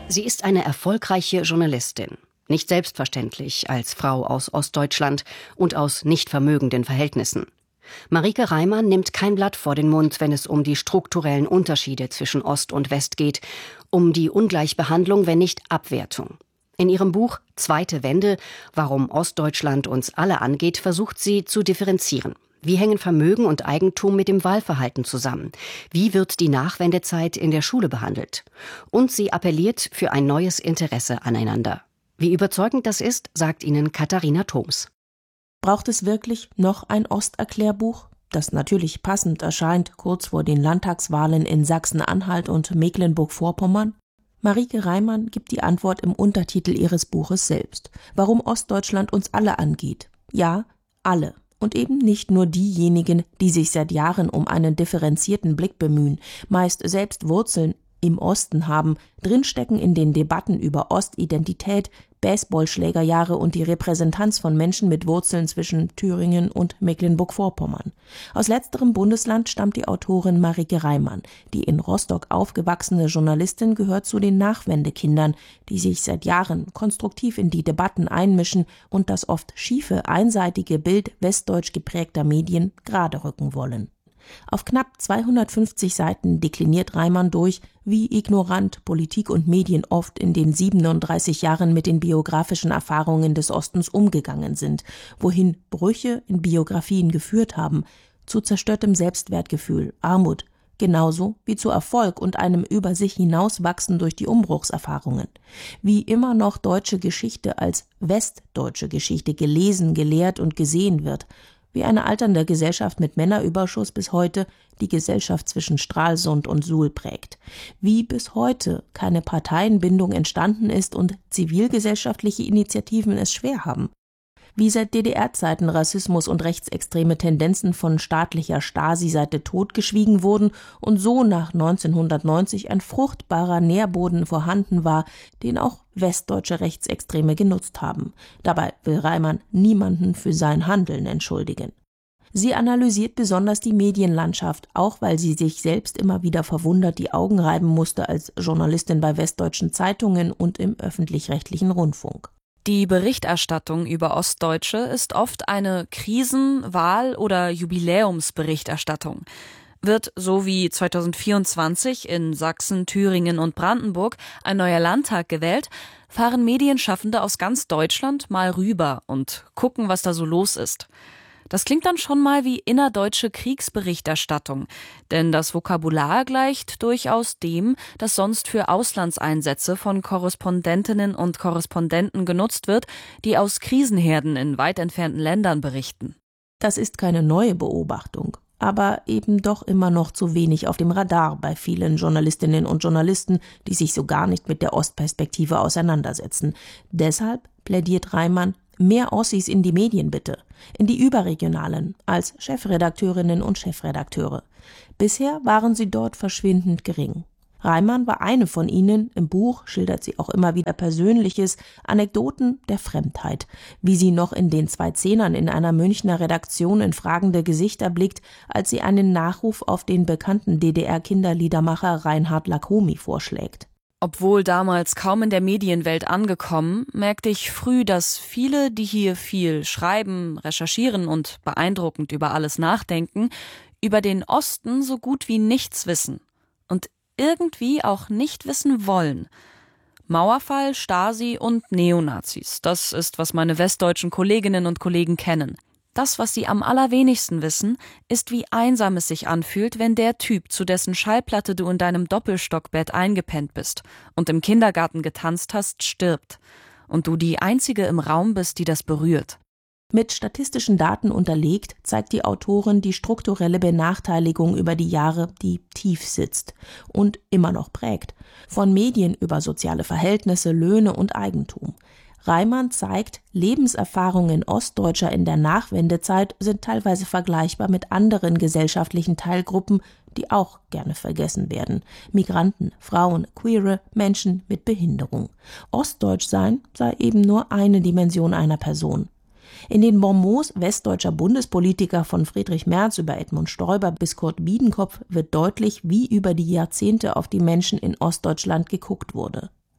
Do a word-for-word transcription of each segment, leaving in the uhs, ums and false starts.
Sie ist eine erfolgreiche Journalistin. Nicht selbstverständlich als Frau aus Ostdeutschland und aus nicht vermögenden Verhältnissen. Marieke Reimann nimmt kein Blatt vor den Mund, wenn es um die strukturellen Unterschiede zwischen Ost und West geht, um die Ungleichbehandlung, wenn nicht Abwertung. In ihrem Buch »Zweite Wende – Warum Ostdeutschland uns alle angeht« versucht sie zu differenzieren. Wie hängen Vermögen und Eigentum mit dem Wahlverhalten zusammen? Wie wird die Nachwendezeit in der Schule behandelt? Und sie appelliert für ein neues Interesse aneinander. Wie überzeugend das ist, sagt Ihnen Katharina Thoms. Braucht es wirklich noch ein Osterklärbuch, das natürlich passend erscheint kurz vor den Landtagswahlen in Sachsen-Anhalt und Mecklenburg-Vorpommern? Marieke Reimann gibt die Antwort im Untertitel ihres Buches selbst. Warum Ostdeutschland uns alle angeht. Ja, alle. Und eben nicht nur diejenigen, die sich seit Jahren um einen differenzierten Blick bemühen, meist selbst Wurzeln im Osten haben, drinstecken in den Debatten über Ostidentität, Baseballschlägerjahre und die Repräsentanz von Menschen mit Wurzeln zwischen Thüringen und Mecklenburg-Vorpommern. Aus letzterem Bundesland stammt die Autorin Marieke Reimann. Die in Rostock aufgewachsene Journalistin gehört zu den Nachwendekindern, die sich seit Jahren konstruktiv in die Debatten einmischen und das oft schiefe, einseitige Bild westdeutsch geprägter Medien gerade rücken wollen. Auf knapp zweihundertfünfzig Seiten dekliniert Reimann durch, wie ignorant Politik und Medien oft in den siebenunddreißig Jahren mit den biografischen Erfahrungen des Ostens umgegangen sind, wohin Brüche in Biografien geführt haben, zu zerstörtem Selbstwertgefühl, Armut, genauso wie zu Erfolg und einem über sich hinauswachsen durch die Umbruchserfahrungen. Wie immer noch deutsche Geschichte als westdeutsche Geschichte gelesen, gelehrt und gesehen wird, wie eine alternde Gesellschaft mit Männerüberschuss bis heute die Gesellschaft zwischen Stralsund und Suhl prägt. Wie bis heute keine Parteienbindung entstanden ist und zivilgesellschaftliche Initiativen es schwer haben. Wie seit D D R-Zeiten Rassismus und rechtsextreme Tendenzen von staatlicher Stasi-Seite totgeschwiegen wurden und so nach neunzehnhundertneunzig ein fruchtbarer Nährboden vorhanden war, den auch westdeutsche Rechtsextreme genutzt haben. Dabei will Reimann niemanden für sein Handeln entschuldigen. Sie analysiert besonders die Medienlandschaft, auch weil sie sich selbst immer wieder verwundert die Augen reiben musste als Journalistin bei westdeutschen Zeitungen und im öffentlich-rechtlichen Rundfunk. Die Berichterstattung über Ostdeutsche ist oft eine Krisen-, Wahl- oder Jubiläumsberichterstattung. Wird so wie zweitausendvierundzwanzig in Sachsen, Thüringen und Brandenburg ein neuer Landtag gewählt, fahren Medienschaffende aus ganz Deutschland mal rüber und gucken, was da so los ist. Das klingt dann schon mal wie innerdeutsche Kriegsberichterstattung, denn das Vokabular gleicht durchaus dem, das sonst für Auslandseinsätze von Korrespondentinnen und Korrespondenten genutzt wird, die aus Krisenherden in weit entfernten Ländern berichten. Das ist keine neue Beobachtung, aber eben doch immer noch zu wenig auf dem Radar bei vielen Journalistinnen und Journalisten, die sich so gar nicht mit der Ostperspektive auseinandersetzen. Deshalb plädiert Reimann: Mehr Ossis in die Medien bitte, in die überregionalen, als Chefredakteurinnen und Chefredakteure. Bisher waren sie dort verschwindend gering. Reimann war eine von ihnen, im Buch schildert sie auch immer wieder Persönliches, Anekdoten der Fremdheit, wie sie noch in den zwei Zehnern in einer Münchner Redaktion in fragende Gesichter blickt, als sie einen Nachruf auf den bekannten D D R-Kinderliedermacher Reinhard Lacomi vorschlägt. Obwohl damals kaum in der Medienwelt angekommen, merkte ich früh, dass viele, die hier viel schreiben, recherchieren und beeindruckend über alles nachdenken, über den Osten so gut wie nichts wissen und irgendwie auch nicht wissen wollen. Mauerfall, Stasi und Neonazis, das ist, was meine westdeutschen Kolleginnen und Kollegen kennen. Das, was sie am allerwenigsten wissen, ist, wie einsam es sich anfühlt, wenn der Typ, zu dessen Schallplatte du in deinem Doppelstockbett eingepennt bist und im Kindergarten getanzt hast, stirbt und du die Einzige im Raum bist, die das berührt. Mit statistischen Daten unterlegt, zeigt die Autorin die strukturelle Benachteiligung über die Jahre, die tief sitzt und immer noch prägt. Von Medien über soziale Verhältnisse, Löhne und Eigentum. Reimann zeigt, Lebenserfahrungen Ostdeutscher in der Nachwendezeit sind teilweise vergleichbar mit anderen gesellschaftlichen Teilgruppen, die auch gerne vergessen werden. Migranten, Frauen, Queere, Menschen mit Behinderung. Ostdeutschsein sei eben nur eine Dimension einer Person. In den Bonmots westdeutscher Bundespolitiker von Friedrich Merz über Edmund Stoiber bis Kurt Biedenkopf wird deutlich, wie über die Jahrzehnte auf die Menschen in Ostdeutschland geguckt wurde.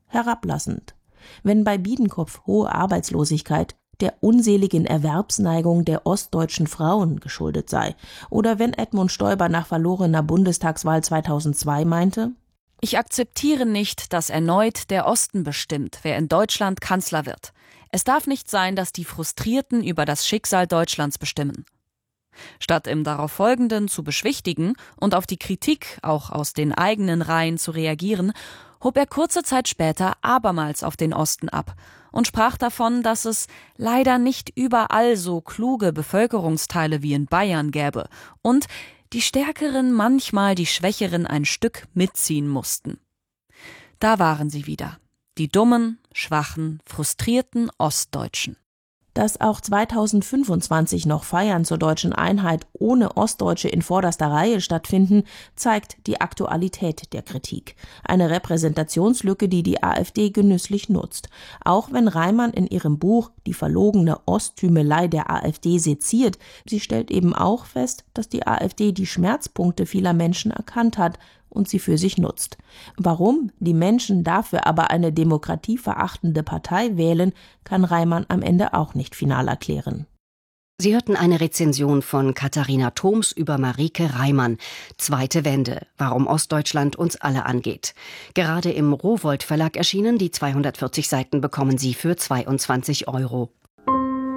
herablassend. Wenn bei Biedenkopf hohe Arbeitslosigkeit der unseligen Erwerbsneigung der ostdeutschen Frauen geschuldet sei, oder wenn Edmund Stoiber nach verlorener Bundestagswahl zweitausendzwei meinte: Ich akzeptiere nicht, dass erneut der Osten bestimmt, wer in Deutschland Kanzler wird. Es darf nicht sein, dass die Frustrierten über das Schicksal Deutschlands bestimmen. Statt im Darauffolgenden zu beschwichtigen und auf die Kritik auch aus den eigenen Reihen zu reagieren, hob er kurze Zeit später abermals auf den Osten ab und sprach davon, dass es leider nicht überall so kluge Bevölkerungsteile wie in Bayern gäbe und die Stärkeren manchmal die Schwächeren ein Stück mitziehen mussten. Da waren sie wieder, die dummen, schwachen, frustrierten Ostdeutschen. Dass auch zweitausendfünfundzwanzig noch Feiern zur deutschen Einheit ohne Ostdeutsche in vorderster Reihe stattfinden, zeigt die Aktualität der Kritik. Eine Repräsentationslücke, die die AfD genüsslich nutzt. Auch wenn Reimann in ihrem Buch die verlogene Osttümelei der AfD seziert, sie stellt eben auch fest, dass die AfD die Schmerzpunkte vieler Menschen erkannt hat und sie für sich nutzt. Warum die Menschen dafür aber eine demokratieverachtende Partei wählen, kann Reimann am Ende auch nicht final erklären. Sie hörten eine Rezension von Katharina Thoms über Marieke Reimann. Zweite Wende, warum Ostdeutschland uns alle angeht. Gerade im Rowohlt Verlag erschienen, die zweihundertvierzig Seiten bekommen Sie für zweiundzwanzig Euro.